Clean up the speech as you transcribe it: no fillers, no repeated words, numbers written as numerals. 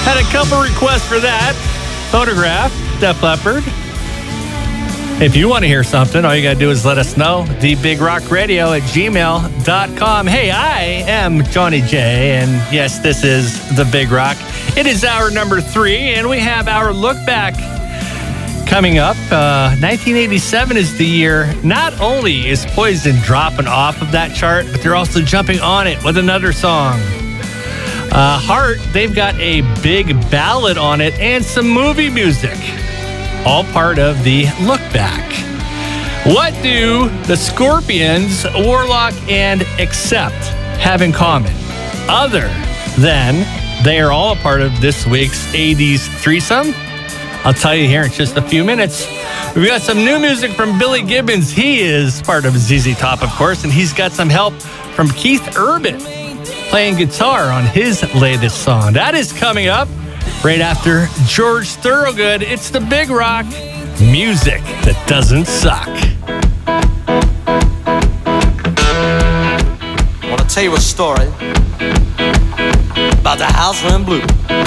Had a couple requests for that. Photograph, Def Leppard. If you want to hear something, all you got to do is let us know. TheBigRockRadio@gmail.com. Hey, I am Johnny J, and yes, this is The Big Rock. It is hour number 3, and we have our look back coming up. 1987 is the year. Not only is Poison dropping off of that chart, but they're also jumping on it with another song. Heart, they've got a big ballad on it and some movie music. All part of the look back. What do the Scorpions, Warlock, and Accept have in common? Other than they are all a part of this week's 80s threesome? I'll tell you here in just a few minutes. We've got some new music from Billy Gibbons. He is part of ZZ Top, of course, and he's got some help from Keith Urban playing guitar on his latest song. That is coming up right after George Thorogood. It's The Big Rock, music that doesn't suck. I want to tell you a story about the house went blue.